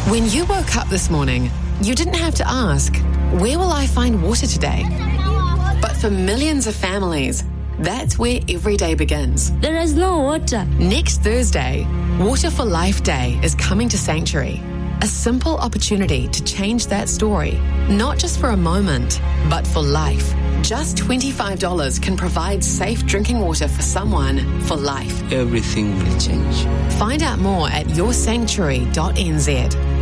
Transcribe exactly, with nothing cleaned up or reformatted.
When you woke up this morning, you didn't have to ask, where will I find water today? But for millions of families, that's where every day begins. There is no water. Next Thursday, Water for Life Day is coming to Sanctuary. A simple opportunity to change that story, not just for a moment, but for life. Just twenty-five dollars can provide safe drinking water for someone for life. Everything will change. Find out more at your sanctuary dot n z.